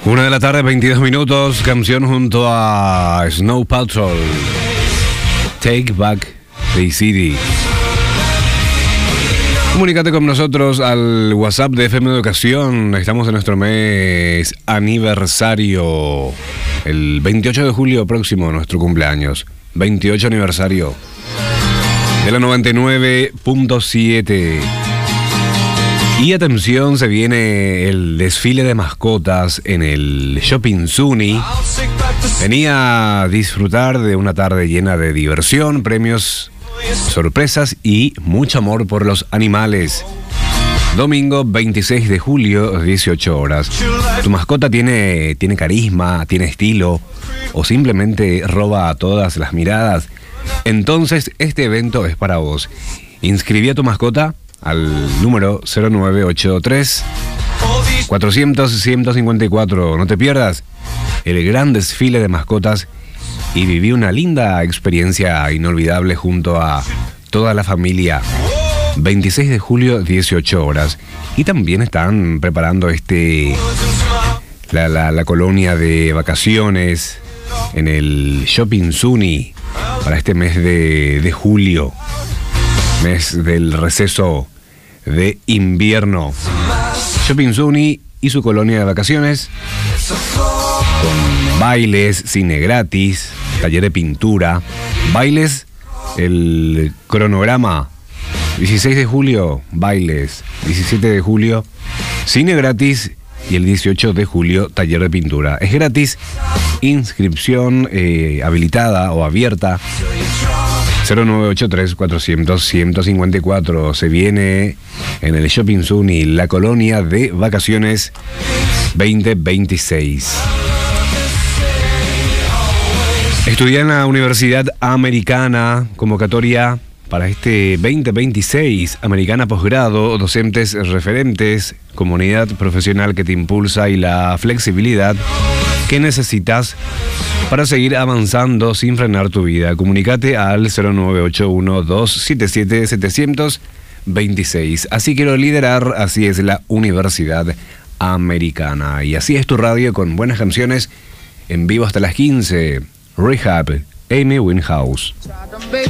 1 de la tarde, 22 minutos, canción junto a Snow Patrol, Take Back the City. Comunícate con nosotros al WhatsApp de FM Educación. Estamos en nuestro mes aniversario. El 28 de julio próximo, nuestro cumpleaños. 28 aniversario de la 99.7. Y atención, se viene el desfile de mascotas en el Shopping Zuni. Venía a disfrutar de una tarde llena de diversión, premios, sorpresas y mucho amor por los animales. Domingo 26 de julio, 18 horas. ¿Tu mascota tiene carisma, tiene estilo o simplemente roba a todas las miradas? Entonces este evento es para vos. Inscribí a tu mascota al número 0983 400 154. No te pierdas el gran desfile de mascotas y viví una linda experiencia inolvidable junto a toda la familia. 26 de julio, 18 horas. Y también están preparando la colonia de vacaciones en el Shopping Zuni para este mes de julio. Mes del receso de invierno. Shopping Zuni y su colonia de vacaciones con bailes, cine gratis, taller de pintura, bailes, el cronograma. 16 de julio, bailes. 17 de julio, cine gratis. Y el 18 de julio, taller de pintura. Es gratis, inscripción habilitada o abierta. 0983 400 154. Se viene en el Shopping Zuni, la colonia de vacaciones 2026. Estudié en la Universidad Americana, convocatoria para este 2026. Americana posgrado, docentes referentes, comunidad profesional que te impulsa y la flexibilidad que necesitas para seguir avanzando sin frenar tu vida. Comunícate al 0981 277 726. Así quiero liderar, así es la Universidad Americana. Y así es tu radio con buenas canciones en vivo hasta las 15. Rehab, Amy Winehouse.